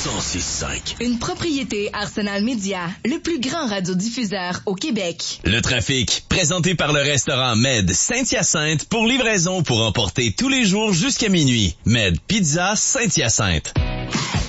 106.5. Une propriété Arsenal Média, le plus grand radiodiffuseur au Québec. Le trafic, présenté par le restaurant Med Saint-Hyacinthe pour livraison pour emporter tous les jours jusqu'à minuit. Med Pizza Saint-Hyacinthe.